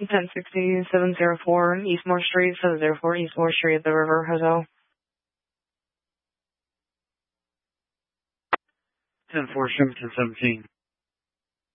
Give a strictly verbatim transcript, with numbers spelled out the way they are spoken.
ten sixty, seven zero four Eastmore Street, seven zero four Eastmore Street at the River Hotel. ten four, Sherman ten seventeen.